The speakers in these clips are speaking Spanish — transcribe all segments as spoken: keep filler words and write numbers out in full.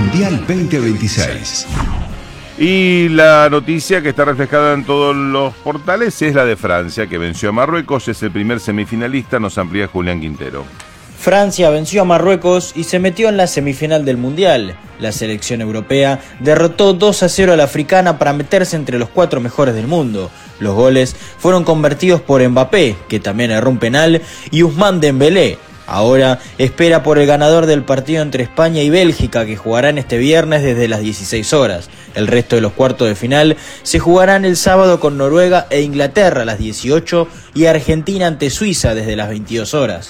Mundial veinte veintiséis. Y la noticia que está reflejada en todos los portales es la de Francia, que venció a Marruecos, es el primer semifinalista, nos amplía Julián Quintero. Francia venció a Marruecos y se metió en la semifinal del Mundial. La selección europea derrotó dos a cero a la africana para meterse entre los cuatro mejores del mundo. Los goles fueron convertidos por Mbappé, que también erró un penal, y Ousmane Dembélé. Ahora espera por el ganador del partido entre España y Bélgica, que jugarán este viernes desde las dieciséis horas. El resto de los cuartos de final se jugarán el sábado con Noruega e Inglaterra a las dieciocho y Argentina ante Suiza desde las veintidós horas.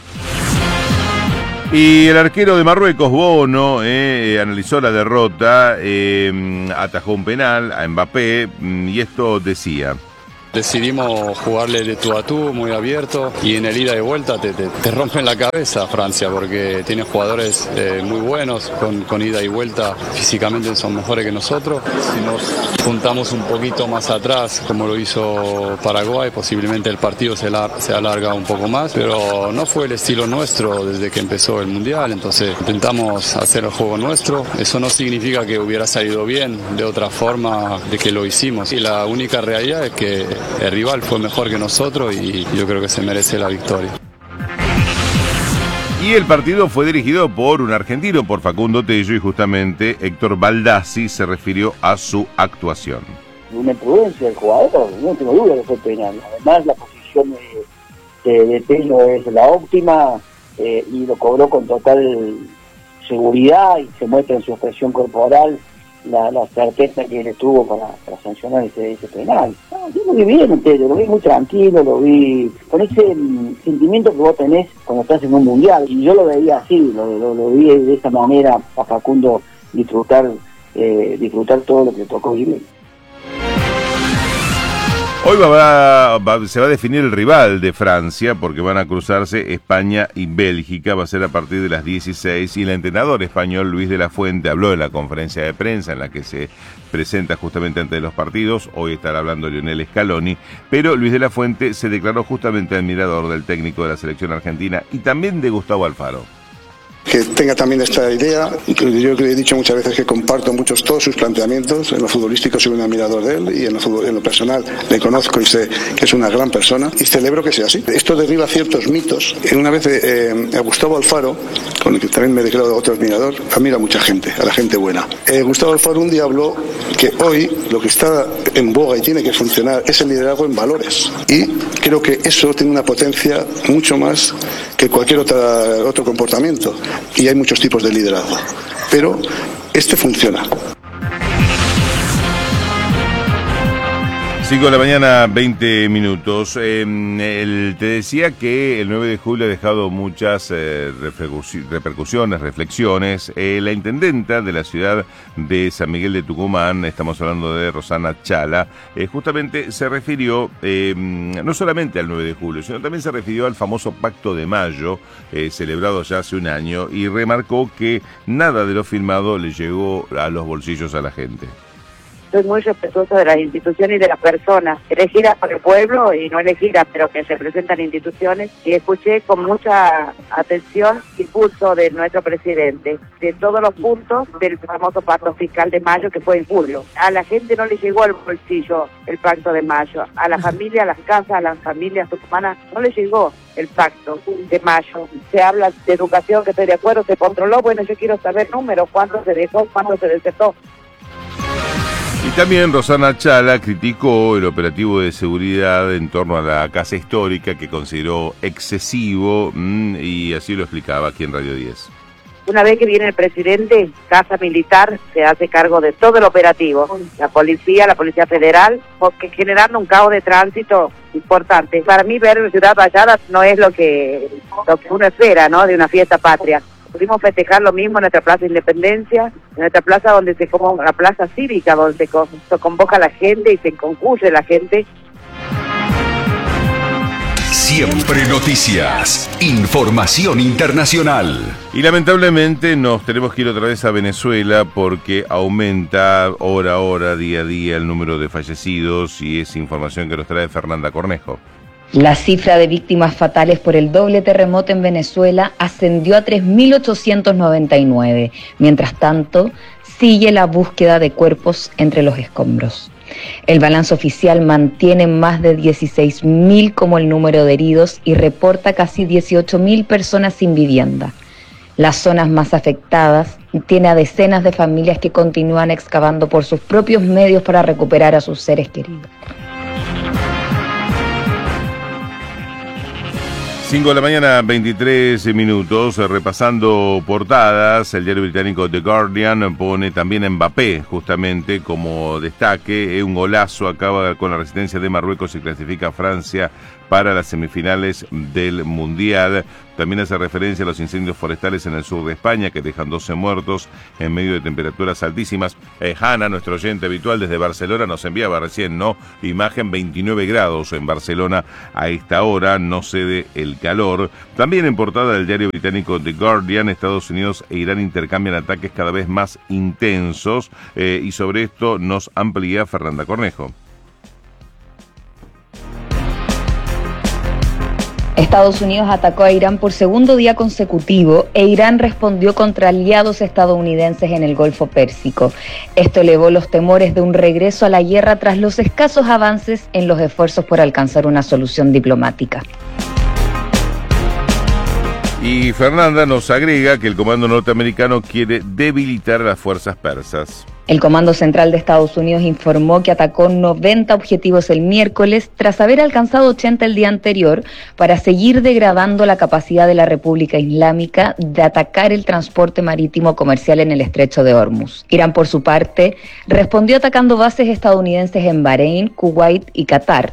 Y el arquero de Marruecos, Bono, eh, analizó la derrota, eh, atajó un penal a Mbappé y esto decía: decidimos jugarle de tú a tú, muy abierto, y en el ida y vuelta te, te, te rompen la cabeza Francia, porque tiene jugadores eh, muy buenos, con, con ida y vuelta físicamente son mejores que nosotros. Si nos juntamos un poquito más atrás, como lo hizo Paraguay, posiblemente el partido se, la, se alarga un poco más, pero no fue el estilo nuestro desde que empezó el Mundial, entonces intentamos hacer el juego nuestro. Eso no significa que hubiera salido bien de otra forma de que lo hicimos, y la única realidad es que el rival fue mejor que nosotros y yo creo que se merece la victoria. Y el partido fue dirigido por un argentino, por Facundo Tello, y justamente Héctor Baldassi se refirió a su actuación. Una imprudencia del jugador, no tengo duda que fue penal. Además, la posición de, de, de Tello es la óptima eh, y lo cobró con total seguridad, y se muestra en su expresión corporal La, la certeza que él tuvo para, para sancionar ese, ese penal. No, yo lo vi bien, entero, lo vi muy tranquilo, lo vi con ese um, sentimiento que vos tenés cuando estás en un mundial, y yo lo veía así, lo, lo, lo vi de esa manera a Facundo disfrutar, eh, disfrutar todo lo que tocó vivir. Hoy va, va, se va a definir el rival de Francia, porque van a cruzarse España y Bélgica. Va a ser a partir de las dieciséis, y el entrenador español Luis de la Fuente habló en la conferencia de prensa en la que se presenta justamente ante los partidos. Hoy estará hablando Lionel Scaloni, pero Luis de la Fuente se declaró justamente admirador del técnico de la selección argentina y también de Gustavo Alfaro. Que tenga también esta idea, que yo he dicho muchas veces que comparto muchos todos sus planteamientos. En lo futbolístico soy un admirador de él, y en lo, fútbol, en lo personal le conozco y sé que es una gran persona, y celebro que sea así. Esto derriba ciertos mitos. En una vez eh, a Gustavo Alfaro, con el que también me declaro otro admirador, admira a mucha gente, a la gente buena. Eh, Gustavo Alfaro un día habló que hoy lo que está en boga y tiene que funcionar es el liderazgo en valores, y creo que eso tiene una potencia mucho más que cualquier otra, otro comportamiento. Y hay muchos tipos de liderazgo, pero este funciona. cinco de la mañana, veinte minutos. Eh, el, te decía que el nueve de julio ha dejado muchas eh, repercusiones, reflexiones. Eh, la intendenta de la ciudad de San Miguel de Tucumán, estamos hablando de Rosana Chala, eh, justamente se refirió eh, no solamente al nueve de julio, sino también se refirió al famoso Pacto de Mayo, eh, celebrado ya hace un año, y remarcó que nada de lo firmado le llegó a los bolsillos a la gente. Soy muy respetuosa de las instituciones y de las personas, elegidas por el pueblo y no elegidas, pero que representan instituciones, y escuché con mucha atención el discurso de nuestro presidente, de todos los puntos del famoso pacto fiscal de mayo que fue en julio. A la gente no le llegó al bolsillo el pacto de mayo, a la familia, a las casas, a las familias tucumanas no le llegó el pacto de mayo. Se habla de educación, que estoy de acuerdo, se controló, bueno, yo quiero saber números, cuánto se dejó, cuánto se desertó. Y también Rosana Chala criticó el operativo de seguridad en torno a la casa histórica, que consideró excesivo, mmm, y así lo explicaba aquí en Radio diez. Una vez que viene el presidente, Casa Militar se hace cargo de todo el operativo, la policía, la Policía Federal, porque generando un caos de tránsito importante. Para mí ver Ciudad Vallada no es lo que, lo que uno espera, ¿no?, de una fiesta patria. Pudimos festejar lo mismo en nuestra Plaza Independencia, en nuestra plaza donde se como la plaza cívica, donde se, con, se convoca la gente y se concurre la gente. Siempre noticias, información internacional. Y lamentablemente nos tenemos que ir otra vez a Venezuela, porque aumenta hora a hora, día a día, el número de fallecidos, y es información que nos trae Fernanda Cornejo. La cifra de víctimas fatales por el doble terremoto en Venezuela ascendió a tres mil ochocientos noventa y nueve. Mientras tanto, sigue la búsqueda de cuerpos entre los escombros. El balance oficial mantiene más de dieciséis mil como el número de heridos y reporta casi dieciocho mil personas sin vivienda. Las zonas más afectadas tiene a decenas de familias que continúan excavando por sus propios medios para recuperar a sus seres queridos. cinco de la mañana, veintitrés minutos, repasando portadas. El diario británico The Guardian pone también a Mbappé justamente como destaque. Un golazo acaba con la resistencia de Marruecos y clasifica a Francia para las semifinales del Mundial. También hace referencia a los incendios forestales en el sur de España que dejan doce muertos en medio de temperaturas altísimas. Eh, Hanna, nuestro oyente habitual desde Barcelona, nos enviaba recién, ¿no? Imagen veintinueve grados en Barcelona a esta hora, no cede el calor. También en portada del diario británico The Guardian, Estados Unidos e Irán intercambian ataques cada vez más intensos eh, y sobre esto nos amplía Fernanda Cornejo. Estados Unidos atacó a Irán por segundo día consecutivo e Irán respondió contra aliados estadounidenses en el Golfo Pérsico. Esto elevó los temores de un regreso a la guerra tras los escasos avances en los esfuerzos por alcanzar una solución diplomática. Y Fernanda nos agrega que el comando norteamericano quiere debilitar a las fuerzas persas. El Comando Central de Estados Unidos informó que atacó noventa objetivos el miércoles tras haber alcanzado ochenta el día anterior para seguir degradando la capacidad de la República Islámica de atacar el transporte marítimo comercial en el estrecho de Hormuz. Irán, por su parte, respondió atacando bases estadounidenses en Bahrein, Kuwait y Qatar.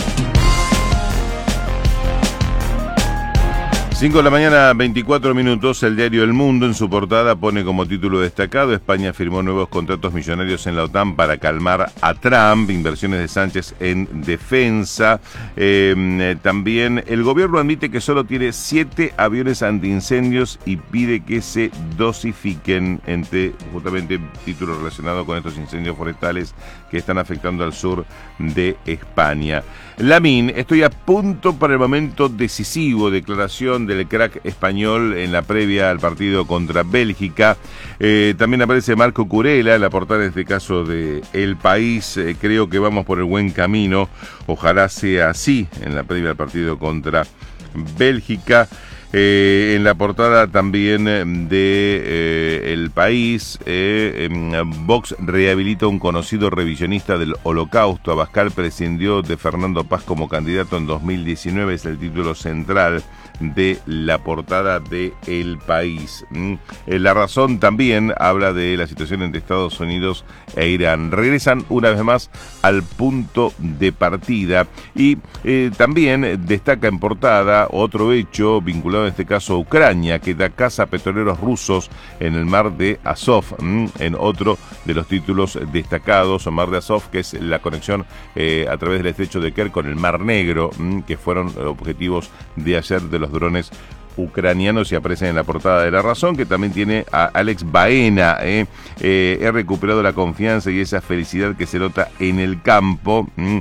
cinco de la mañana, veinticuatro minutos, el diario El Mundo en su portada pone como título destacado: España firmó nuevos contratos millonarios en la OTAN para calmar a Trump, inversiones de Sánchez en defensa. Eh, también el gobierno admite que solo tiene siete aviones antiincendios y pide que se dosifiquen, entre justamente títulos relacionados con estos incendios forestales que están afectando al sur de España. Lamín, estoy a punto para el momento decisivo, declaración del crack español en la previa al partido contra Bélgica. Eh, también aparece Marco Curela en la portada, en este caso de El País. Eh, creo que vamos por el buen camino, ojalá sea así en la previa al partido contra Bélgica. Eh, en la portada también de eh, El País, eh, eh, Vox rehabilita a un conocido revisionista del Holocausto. Abascal prescindió de Fernando Paz como candidato en dos mil diecinueve, es el título central de la portada de El País. ¿Mm? Eh, La Razón también habla de la situación entre Estados Unidos e Irán. Regresan una vez más al punto de partida y eh, también destaca en portada otro hecho vinculado en este caso a Ucrania, que da caza a petroleros rusos en el mar de Azov. ¿Mm? En otro de los títulos destacados, mar de Azov, que es la conexión eh, a través del estrecho de Kerch con el Mar Negro, ¿Mm? que fueron objetivos de ayer de los drones ucranianos y aparecen en la portada de La Razón, que también tiene a Alex Baena. Eh. Eh, he recuperado la confianza y esa felicidad que se nota en el campo. Mm.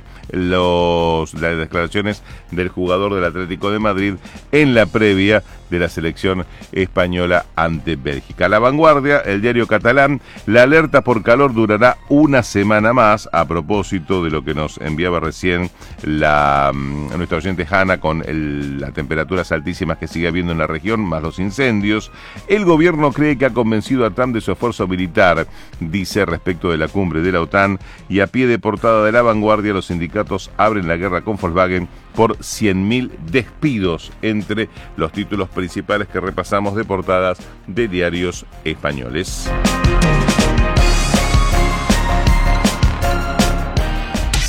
Los, las declaraciones del jugador del Atlético de Madrid en la previa de la selección española ante Bélgica. La Vanguardia, el diario catalán, la alerta por calor durará una semana más, a propósito de lo que nos enviaba recién la nuestra oyente Hanna con el, las temperaturas altísimas que sigue habiendo en la región, más los incendios. El gobierno cree que ha convencido a Trump de su esfuerzo militar, dice respecto de la cumbre de la OTAN, y a pie de portada de La Vanguardia, los sindicatos abren la guerra con Volkswagen por cien mil despidos, entre los títulos principales que repasamos de portadas de diarios españoles.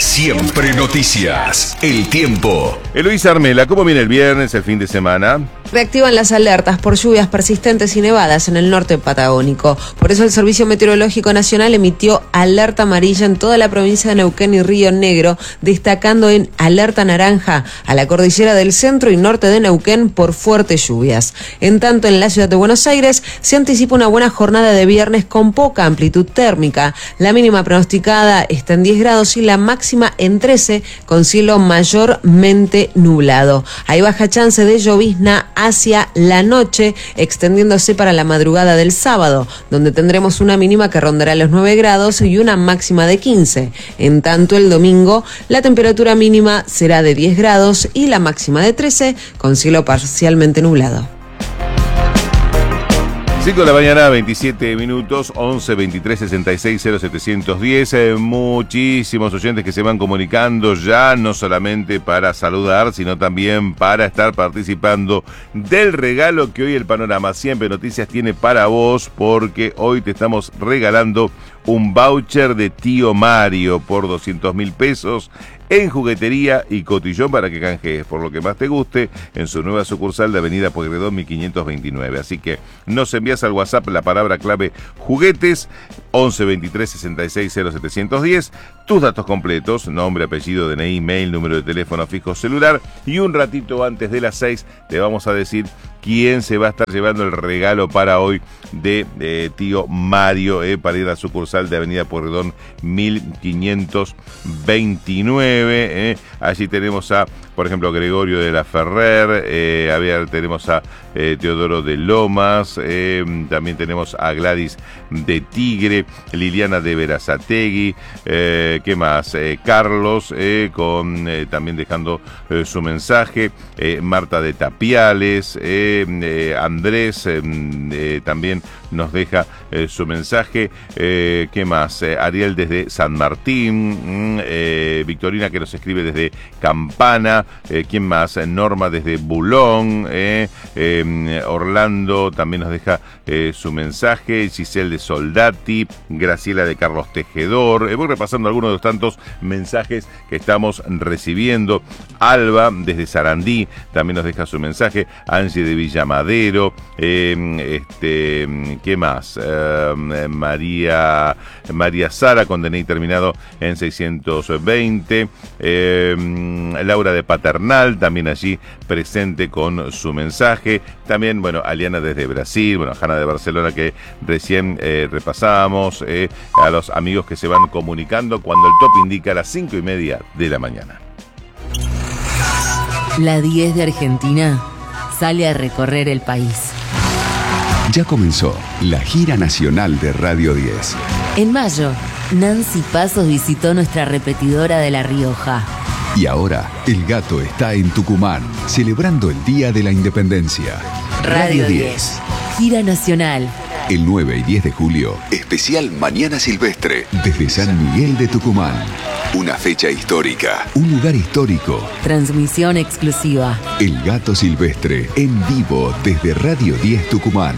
Siempre noticias. El tiempo. Eloísa Armela, ¿cómo viene el viernes, el fin de semana? reactivan las alertas por lluvias persistentes y nevadas en el norte patagónico. Por eso el Servicio Meteorológico Nacional emitió alerta amarilla en toda la provincia de Neuquén y Río Negro, destacando en alerta naranja a la cordillera del centro y norte de Neuquén por fuertes lluvias. En tanto, en la ciudad de Buenos Aires se anticipa una buena jornada de viernes con poca amplitud térmica. La mínima pronosticada está en diez grados y la máxima en trece, con cielo mayormente nublado. Hay baja chance de llovizna hacia la noche, extendiéndose para la madrugada del sábado, donde tendremos una mínima que rondará los nueve grados y una máxima de quince. En tanto, el domingo la temperatura mínima será de diez grados y la máxima de trece, con cielo parcialmente nublado. cinco de la mañana, veintisiete minutos, once veintitrés sesenta y seis cero setecientos diez. Eh, muchísimos oyentes que se van comunicando ya, no solamente para saludar, sino también para estar participando del regalo que hoy el Panorama Siempre Noticias tiene para vos, porque hoy te estamos regalando un voucher de Tío Mario por doscientos mil pesos en juguetería y cotillón para que canjees por lo que más te guste en su nueva sucursal de Avenida Pueyrredón mil quinientos veintinueve. Así que nos envías al WhatsApp la palabra clave juguetes, once veintitrés sesenta y seis cero setecientos diez, tus datos completos, nombre, apellido, D N I, mail, número de teléfono fijo celular, y un ratito antes de las seis te vamos a decir quién se va a estar llevando el regalo para hoy de eh, Tío Mario, eh, para ir a la sucursal de Avenida Pueyrredón mil quinientos veintinueve. Eh. Allí tenemos a, por ejemplo, Gregorio de la Ferrer, eh, a ver, tenemos a eh, Teodoro de Lomas, eh, también tenemos a Gladys de Tigre, Liliana de Verazategui, eh, ¿qué más? Eh, Carlos, eh, con eh, también dejando eh, su mensaje, eh, Marta de Tapiales, eh, eh, Andrés eh, eh, también nos deja eh, su mensaje, eh, ¿qué más? Eh, Ariel desde San Martín, eh, Victorina que nos escribe desde Campana, eh, ¿quién más? Norma desde Bulón, eh, eh, Orlando también nos deja eh, su mensaje, Giselle de Soldati, Graciela de Carlos Tejedor, eh, voy repasando algunos de los tantos mensajes que estamos recibiendo. Alba desde Sarandí también nos deja su mensaje, Angie de Villamadero, eh, este, ¿qué más? Eh, María, María Sara con D N I terminado en seiscientos veinte, eh, Laura de Paternal también allí presente con su mensaje, también, bueno, Aliana desde Brasil, bueno, Hanna de Barcelona que recién eh, repasábamos, eh, a los amigos que se van comunicando cuando el top indica las cinco y media de la mañana. La diez de Argentina sale a recorrer el país. Ya comenzó la gira nacional de Radio diez. En mayo, Nancy Pasos visitó nuestra repetidora de La Rioja. Y ahora, el gato está en Tucumán, celebrando el Día de la Independencia. Radio diez. Gira nacional. El nueve y diez de julio, especial Mañana Silvestre, desde San Miguel de Tucumán. Una fecha histórica, un lugar histórico. Transmisión exclusiva. El gato silvestre, en vivo desde Radio diez Tucumán.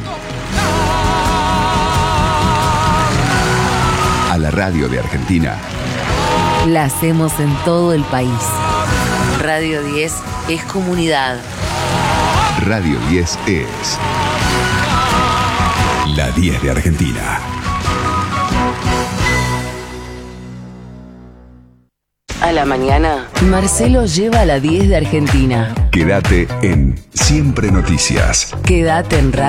A la radio de Argentina. La hacemos en todo el país. Radio diez es comunidad. Radio diez es la diez de Argentina. A la mañana, Marcelo lleva a la diez de Argentina. Quédate en Siempre Noticias. Quédate en Radio.